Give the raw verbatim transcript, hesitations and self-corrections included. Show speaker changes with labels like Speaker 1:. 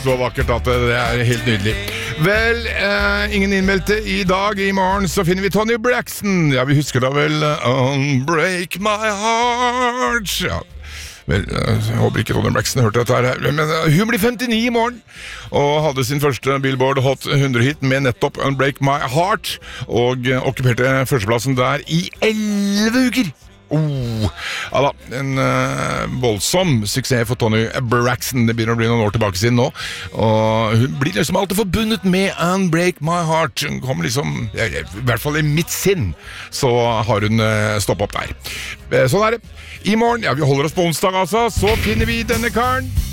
Speaker 1: Så vakkert at det er helt nydelig. Vel, eh, ingen innmeldte i dag. I morgen så finner vi Toni Braxton. Ja, vi husker da vel uh, Unbreak My Heart. Ja, vel, jeg håper ikke Toni Braxton hørte dette her. Men uh, hun blir femtini i morgen, og hadde sin første Billboard Hot hundre-hit med nettopp Unbreak My Heart, og uh, okkuperte førsteplassen der i elleve uker. Oh, ja da, en uh, voldsom suksess for Toni Braxton. Det begynner å bli noen år tilbake siden nå, og hun blir liksom alltid forbundet med Unbreak My Heart. Hun kommer liksom, i hvert fall i mitt sinn, så har hun uh, stoppet opp der. Sånn er det. I morgen, ja, vi holder oss på onsdag altså, så finner vi denne karen.